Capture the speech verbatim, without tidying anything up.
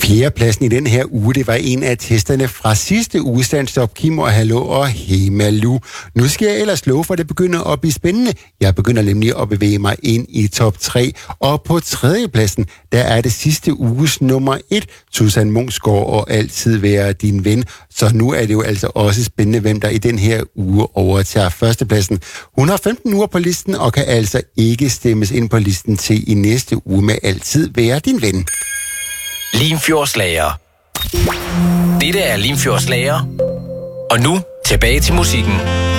Fjerdepladsen i den her uge, det var en af testerne fra sidste uge. Stand-stop, Kim og Hallo og Hey Malou. Nu skal jeg ellers love for, at det begynder at blive spændende. Jeg begynder nemlig at bevæge mig ind i top tre. Og på tredjepladsen, der er det sidste uges nummer et. Susan Munksgaard og Altid Være Din Ven. Så nu er det jo altså også spændende, hvem der i den her uge overtager førstepladsen. Hun har femten uger på listen og kan altså ikke stemmes ind på listen til i næste uge med Altid Være Din Ven. Limfjordslager. Dette er Limfjordslager. Og nu tilbage til musikken.